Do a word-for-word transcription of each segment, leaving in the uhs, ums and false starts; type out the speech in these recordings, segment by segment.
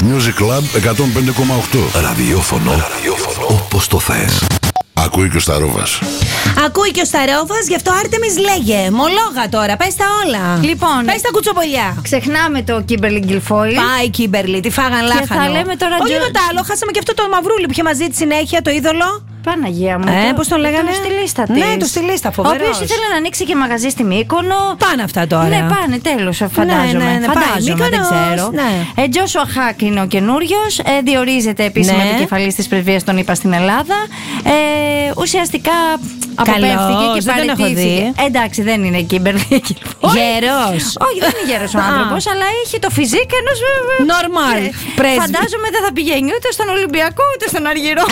Music Club εκατόν πέντε κόμμα οκτώ. Ραδιόφωνο, ραδιόφωνο όπως το θες. Ακούει και ο Σταρόβας. Ακούει και ο Σταρόβας, γι' αυτό Άρτεμις λέγε. Μολόγα τώρα, πες τα όλα. Λοιπόν, πες τα κουτσομπολιά. Ξεχνάμε το Κίμπερλι Γκιλφόιλ. Πάει η Κίμπερλι, τη φάγαν λάχανο. Και θα λέμε τώρα. Όχι το άλλο, χάσαμε και αυτό το μαυρούλι που είχε μαζί τη συνέχεια, το είδωλο. Παναγία μου. Ε, πώς τον λέγανε? Το στυλίστα της. Ναι, το στυλίστα, φοβερός. Ο οποίος ήθελε να ανοίξει και μαγαζί στη Μύκονο. Πάνε αυτά τώρα. Ναι, πάνε, τέλος, φαντάζομαι. Ναι, ναι, ναι, φαντάζομαι, πάει, δεν ξέρω. Ναι. Ε, Τζόσουα Χακ είναι ο καινούριος. Ε, διορίζεται επίσημα ναι. επικεφαλής της πρεσβείας των ΗΠΑ στην Ελλάδα. Ε, ουσιαστικά αποπέμφθηκε και παραιτήθηκε. Εντάξει, δεν είναι Κίμπερλι. Γέρος. Όχι, δεν είναι γέρος ο άνθρωπος, αλλά έχει το φιζίκ ενός. Νορμάλ. Φαντάζομαι δεν θα πηγαίνει ούτε στον Ολυμπιακό ούτε στον Αργυρό.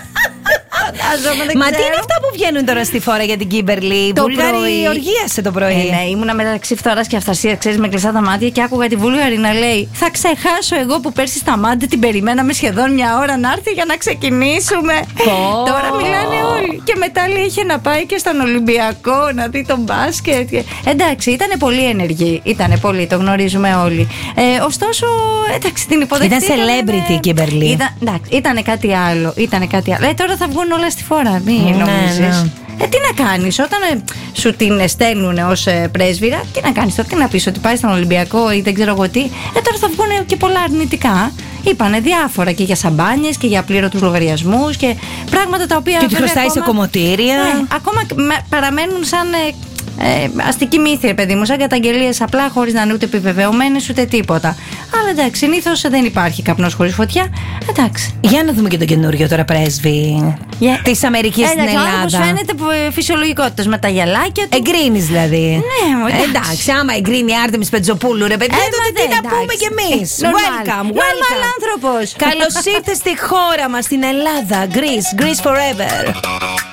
Μα τι είναι αυτά που βγαίνουν τώρα στη φόρα για την Κίμπερλι? Το Βούλγαρη πρωί. οργίασε το πρωί. Ε, ναι, ήμουνα μεταξύ φθοράς και αυθαρσίας, ξέρεις, με κλειστά τα μάτια και άκουγα τη Βούλγαρη να λέει: θα ξεχάσω εγώ που πέρσι στα μάτια την περιμέναμε σχεδόν μια ώρα να έρθει για να ξεκινήσουμε. Oh. Τώρα μιλάνε όλοι. Και μετά λέει: είχε να πάει και στον Ολυμπιακό να δει τον μπάσκετ. Εντάξει, ήταν πολύ ενεργή. Ήταν πολύ, το γνωρίζουμε όλοι. Ε, ωστόσο, εντάξει, την υποδεχτήκαμε. Ήταν celebrity η Κίμπερλι. Ήταν, εντάξει, ήταν κάτι άλλο. Ήτανε κάτι άλλο. Ε, τώρα θα βγουν όλα στη φόρα, μην ναι, νομίζεις. Ναι. Ε, τι να κάνεις όταν ε, σου την στέλνουν ως ε, πρέσβυρα, τι να κάνεις τώρα, τι να πεις, ότι πάει στον Ολυμπιακό ή δεν ξέρω εγώ τι. Ε, τώρα θα βγουν και πολλά αρνητικά. Είπανε διάφορα και για σαμπάνιες και για απλήρωτους λογαριασμούς και πράγματα τα οποία. Και ότι χρωστάει σε κομμωτήρια. Ναι, ακόμα παραμένουν σαν. Ε, Ε, αστική μύθη, παιδί μου, σαν καταγγελίες απλά χωρίς να είναι ούτε επιβεβαιωμένες ούτε τίποτα. Αλλά εντάξει, συνήθως δεν υπάρχει καπνός χωρίς φωτιά. Εντάξει. Για να δούμε και τον καινούριο τώρα πρέσβη yeah. της Αμερικής στην Ελλάδα. Εντάξει, φαίνεται φυσιολογικότητας με τα γυαλάκια του. Εγκρίνεις δηλαδή? Ναι, μου, εντάξει. εντάξει, άμα εγκρίνει η Άρτεμις Πετζοπούλου, ρε παιδί, τότε τι να πούμε κι εμείς. Welcome, welcome. Άνθρωπος. Καλώς ήρθες στη χώρα μας, στην Ελλάδα. Greece, Greece forever.